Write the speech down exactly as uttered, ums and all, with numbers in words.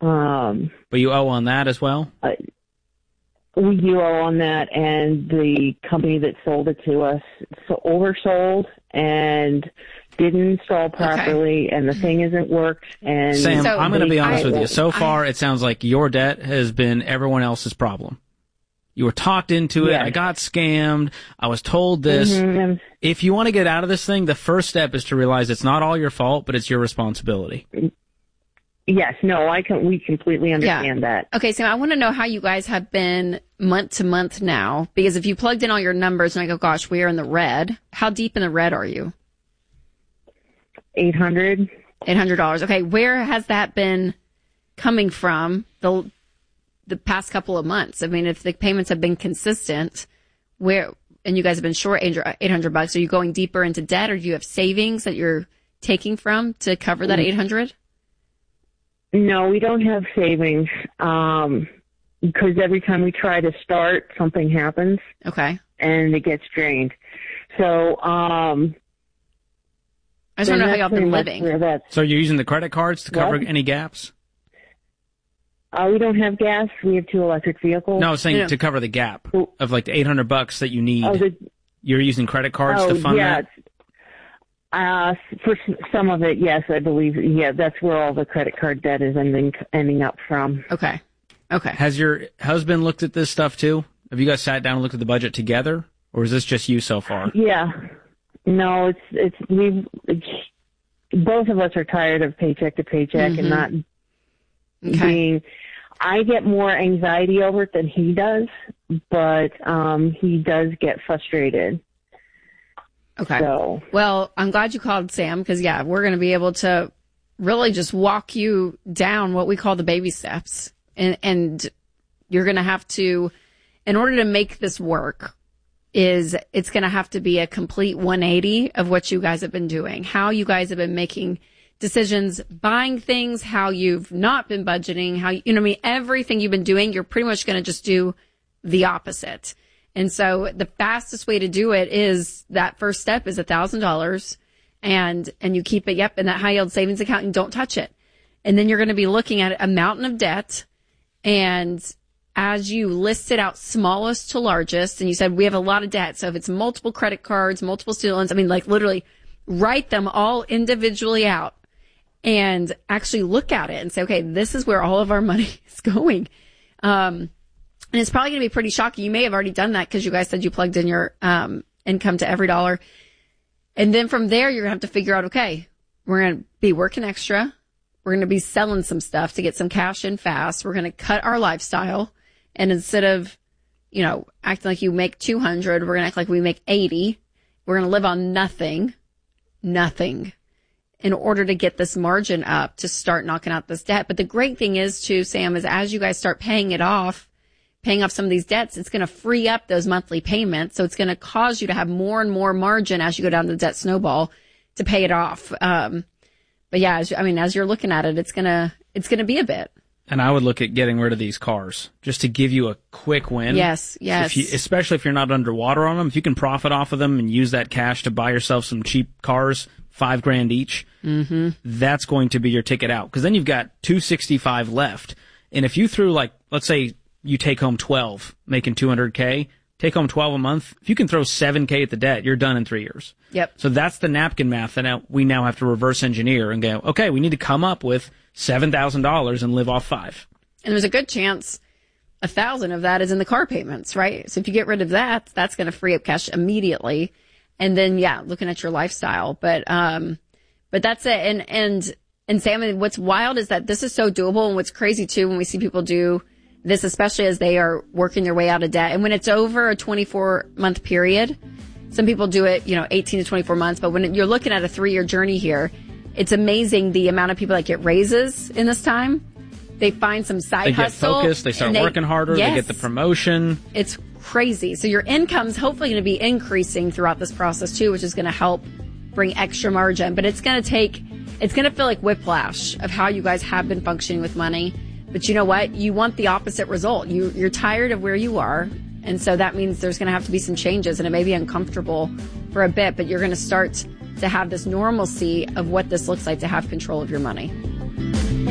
Um, but you owe on that as well? Uh, we do owe on that, and the company that sold it to us so oversold and didn't install properly, okay. and the thing isn't worked. And Sam, so I'm going to be honest I, with you. So far, I, it sounds like your debt has been everyone else's problem. You were talked into it. Yes. I got scammed. I was told this. Mm-hmm. If you want to get out of this thing, the first step is to realize it's not all your fault, but it's your responsibility. Yes, no, I can. We completely understand yeah. that. Okay, so I want to know how you guys have been month to month now, because if you plugged in all your numbers and I go, gosh, we are in the red. How deep in the red are you? Eight hundred. Eight hundred dollars. Okay, where has that been coming from the the past couple of months? I mean, if the payments have been consistent, where and you guys have been short eight hundred bucks, are you going deeper into debt, or do you have savings that you're taking from to cover that eight hundred? No, we don't have savings, um, because every time we try to start, something happens. Okay. And it gets drained. So, um, I just don't know how y'all been living. So you're using the credit cards to cover what? any gaps? Uh, we don't have gas. We have two electric vehicles. No, I was saying yeah. to cover the gap of like the eight hundred bucks that you need. Oh, the, you're using credit cards oh, to fund yeah. that? Uh, for some of it, yes, I believe. Yeah, that's where all the credit card debt is ending ending up from. Okay. Okay. Has your husband looked at this stuff too? Have you guys sat down and looked at the budget together, or is this just you so far? Yeah. No, it's it's we. Both of us are tired of paycheck to paycheck mm-hmm. and not okay. being. I get more anxiety over it than he does, but um, he does get frustrated. Okay. So. Well, I'm glad you called, Sam, because, yeah, we're going to be able to really just walk you down what we call the baby steps. And, and you're going to have to, in order to make this work, is it's going to have to be a complete one eighty of what you guys have been doing, how you guys have been making decisions, buying things, how you've not been budgeting, how, you know what I mean, everything you've been doing, you're pretty much going to just do the opposite. And so the fastest way to do it is that first step is a thousand dollars and, and you keep it, yep, in that high yield savings account and don't touch it. And then you're going to be looking at a mountain of debt. And as you list it out smallest to largest, and you said we have a lot of debt. So if it's multiple credit cards, multiple student loans, I mean, like literally write them all individually out and actually look at it and say, okay, this is where all of our money is going. Um, And it's probably going to be pretty shocking. You may have already done that because you guys said you plugged in your um, income to every dollar. And then from there, you're going to have to figure out, okay, we're going to be working extra. We're going to be selling some stuff to get some cash in fast. We're going to cut our lifestyle. And instead of, you know, acting like you make two hundred, we're going to act like we make eighty. We're going to live on nothing, nothing in order to get this margin up to start knocking out this debt. But the great thing is too, Sam, is as you guys start paying it off, paying off some of these debts, it's going to free up those monthly payments. So it's going to cause you to have more and more margin as you go down the debt snowball to pay it off. Um, but yeah, as, I mean, as you're looking at it, it's going to, it's going to be a bit. And I would look at getting rid of these cars just to give you a quick win. Yes, yes. If you, especially if you're not underwater on them. If you can profit off of them and use that cash to buy yourself some cheap cars, five grand each, mm-hmm. that's going to be your ticket out. Because then you've got two sixty-five left. And if you threw like, let's say, you take home twelve, making two hundred K, take home twelve a month. If you can throw seven K at the debt, you're done in three years. Yep. So that's the napkin math that now we now have to reverse engineer and go, okay, we need to come up with seven thousand dollars and live off five. And there's a good chance a thousand of that is in the car payments, right? So if you get rid of that, that's going to free up cash immediately. And then, yeah, looking at your lifestyle. But, um, but that's it. And, and, and Sam, what's wild is that this is so doable. And what's crazy too, when we see people do this, especially as they are working their way out of debt. And when it's over a twenty-four month period, some people do it, you know, eighteen to twenty-four months. But when you're looking at a three year journey here, it's amazing the amount of people that get raises in this time. They find some side they hustle. They get focused. They start they, working harder. Yes, they get the promotion. It's crazy. So your income's hopefully going to be increasing throughout this process too, which is going to help bring extra margin. But it's going to take, it's going to feel like whiplash of how you guys have been functioning with money. But you know what? You want the opposite result. You, you're tired of where you are. And so that means there's going to have to be some changes, and it may be uncomfortable for a bit, but you're going to start to have this normalcy of what this looks like to have control of your money.